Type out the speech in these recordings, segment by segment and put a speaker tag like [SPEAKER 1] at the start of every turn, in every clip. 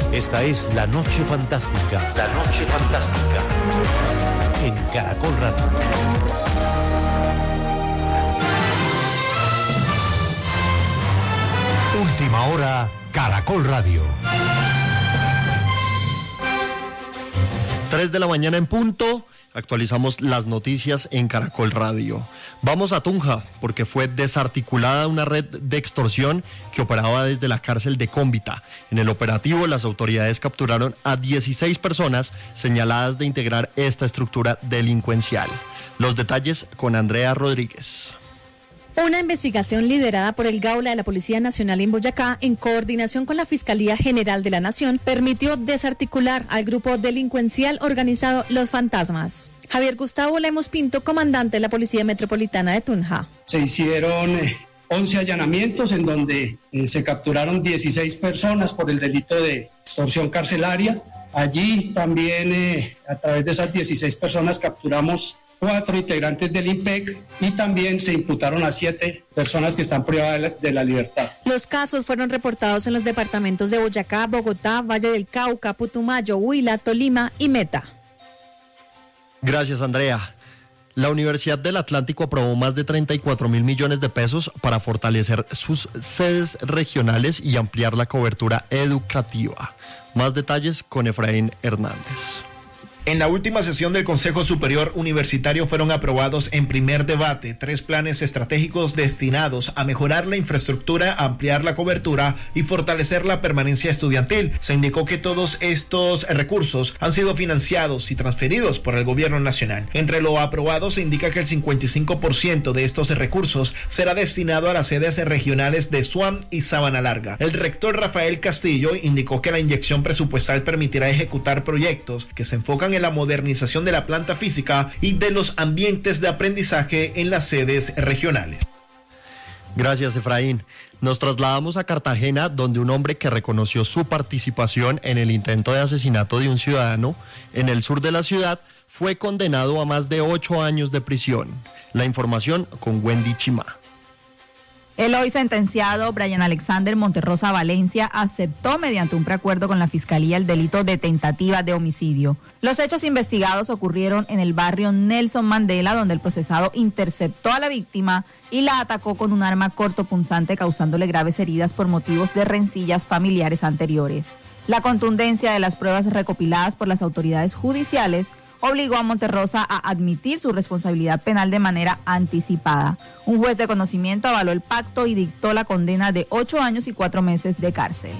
[SPEAKER 1] Esta es La Noche Fantástica. La Noche Fantástica. En Caracol Radio.
[SPEAKER 2] Última hora, Caracol Radio.
[SPEAKER 3] 3 de la mañana en punto. Actualizamos las noticias en Caracol Radio. Vamos a Tunja, porque fue desarticulada una red de extorsión que operaba desde la cárcel de Cómbita. En el operativo, las autoridades capturaron a 16 personas señaladas de integrar esta estructura delincuencial. Los detalles con Andrea Rodríguez.
[SPEAKER 4] Una investigación liderada por el Gaula de la Policía Nacional en Boyacá, en coordinación con la Fiscalía General de la Nación, permitió desarticular al grupo delincuencial organizado Los Fantasmas. Javier Gustavo Lemos Pinto, comandante de la Policía Metropolitana de Tunja.
[SPEAKER 5] Se hicieron 11 allanamientos en donde se capturaron 16 personas por el delito de extorsión carcelaria. Allí también, a través de esas 16 personas, capturamos 4 integrantes del IMPEC y también se imputaron a 7 personas que están privadas de la libertad.
[SPEAKER 4] Los casos fueron reportados en los departamentos de Boyacá, Bogotá, Valle del Cauca, Putumayo, Huila, Tolima y Meta.
[SPEAKER 3] Gracias, Andrea. La Universidad del Atlántico aprobó más de 34.000 millones de pesos para fortalecer sus sedes regionales y ampliar la cobertura educativa. Más detalles con Efraín Hernández.
[SPEAKER 6] En la última sesión del Consejo Superior Universitario fueron aprobados en primer debate 3 planes estratégicos destinados a mejorar la infraestructura, ampliar la cobertura y fortalecer la permanencia estudiantil. Se indicó que todos estos recursos han sido financiados y transferidos por el Gobierno Nacional. Entre lo aprobado se indica que el 55% de estos recursos será destinado a las sedes regionales de Suam y Sabana Larga. El rector Rafael Castillo indicó que la inyección presupuestal permitirá ejecutar proyectos que se enfocan en la modernización de la planta física y de los ambientes de aprendizaje en las sedes regionales.
[SPEAKER 3] Gracias, Efraín. Nos trasladamos a Cartagena, donde un hombre que reconoció su participación en el intento de asesinato de un ciudadano en el sur de la ciudad fue condenado a más de 8 años de prisión. La información con Wendy Chimá.
[SPEAKER 7] El hoy sentenciado Brian Alexander Monterrosa Valencia aceptó mediante un preacuerdo con la Fiscalía el delito de tentativa de homicidio. Los hechos investigados ocurrieron en el barrio Nelson Mandela, donde el procesado interceptó a la víctima y la atacó con un arma cortopunzante, causándole graves heridas por motivos de rencillas familiares anteriores. La contundencia de las pruebas recopiladas por las autoridades judiciales obligó a Monterrosa a admitir su responsabilidad penal de manera anticipada. Un juez de conocimiento avaló el pacto y dictó la condena de 8 años y 4 meses de cárcel.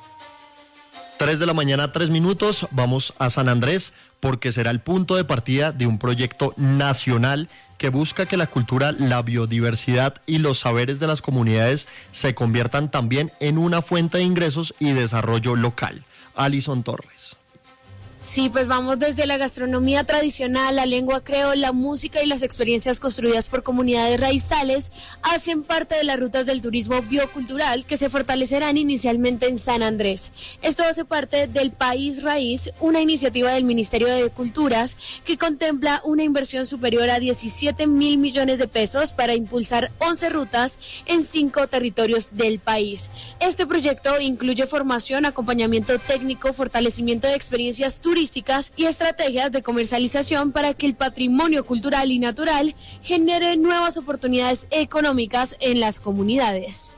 [SPEAKER 3] 3 de la mañana, 3 minutos, vamos a San Andrés, porque será el punto de partida de un proyecto nacional que busca que la cultura, la biodiversidad y los saberes de las comunidades se conviertan también en una fuente de ingresos y desarrollo local. Alison Torres.
[SPEAKER 8] Sí, pues vamos desde la gastronomía tradicional, la lengua creol, la música y las experiencias construidas por comunidades raizales hacen parte de las rutas del turismo biocultural que se fortalecerán inicialmente en San Andrés. Esto hace parte del País Raíz, una iniciativa del Ministerio de Culturas que contempla una inversión superior a 17.000 millones de pesos para impulsar 11 rutas en 5 territorios del país. Este proyecto incluye formación, acompañamiento técnico, fortalecimiento de experiencias turísticas y estrategias de comercialización para que el patrimonio cultural y natural genere nuevas oportunidades económicas en las comunidades.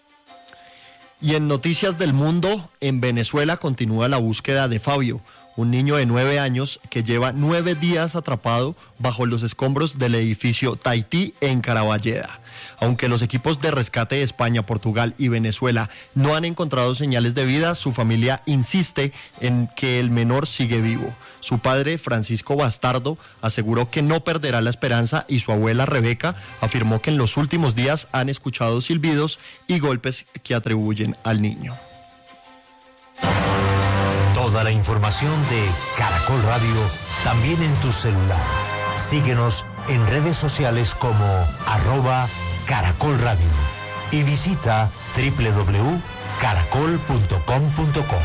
[SPEAKER 3] Y en Noticias del Mundo, en Venezuela continúa la búsqueda de Fabio, un niño de 9 años que lleva 9 días atrapado bajo los escombros del edificio Tahití en Caraballeda. Aunque los equipos de rescate de España, Portugal y Venezuela no han encontrado señales de vida, su familia insiste en que el menor sigue vivo. Su padre, Francisco Bastardo, aseguró que no perderá la esperanza y su abuela, Rebeca, afirmó que en los últimos días han escuchado silbidos y golpes que atribuyen al niño.
[SPEAKER 2] Toda la información de Caracol Radio también en tu celular. Síguenos en redes sociales como @Caracol Radio y visita www.caracol.com.co.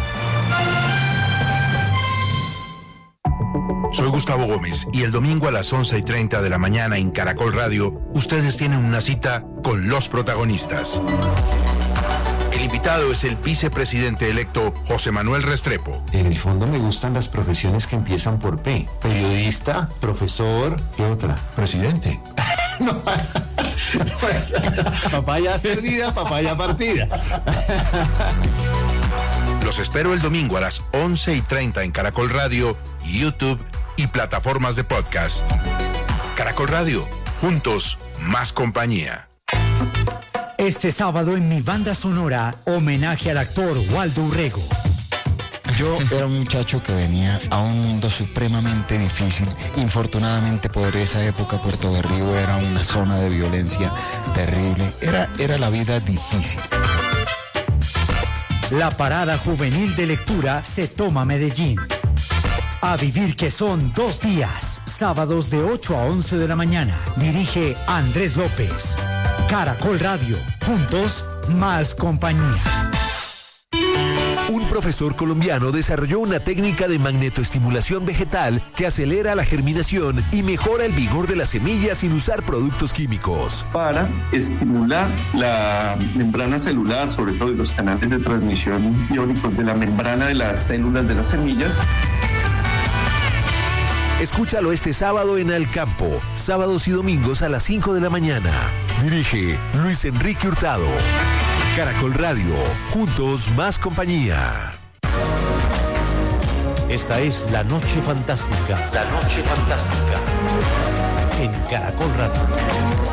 [SPEAKER 9] Soy Gustavo Gómez y el domingo a las 11:30 de la mañana en Caracol Radio, ustedes tienen una cita con los protagonistas. El invitado es el vicepresidente electo José Manuel Restrepo.
[SPEAKER 10] En el fondo me gustan las profesiones que empiezan por P. Periodista, profesor, ¿qué otra?
[SPEAKER 9] Presidente.
[SPEAKER 10] No, papaya servida, papaya partida.
[SPEAKER 9] Los espero el domingo a las 11:30 en Caracol Radio, YouTube y plataformas de podcast. Caracol Radio, juntos, más compañía.
[SPEAKER 11] Este sábado en mi banda sonora, homenaje al actor Waldo Urrego.
[SPEAKER 12] Yo era un muchacho que venía a un mundo supremamente difícil. Infortunadamente por esa época Puerto Berrío era una zona de violencia terrible. Era la vida difícil.
[SPEAKER 11] La parada juvenil de lectura se toma Medellín. A vivir que son 2 días, sábados de 8 a 11 de la mañana. Dirige Andrés López. Caracol Radio, juntos, más compañía.
[SPEAKER 1] Un profesor colombiano desarrolló una técnica de magnetoestimulación vegetal que acelera la germinación y mejora el vigor de las semillas sin usar productos químicos.
[SPEAKER 13] Para estimular la membrana celular, sobre todo los canales de transmisión iónicos de la membrana de las células de las semillas.
[SPEAKER 1] Escúchalo este sábado en Al Campo, sábados y domingos a las 5 de la mañana. Dirige Luis Enrique Hurtado. Caracol Radio, juntos más compañía.
[SPEAKER 2] Esta es La Noche Fantástica. La Noche Fantástica. En Caracol Radio.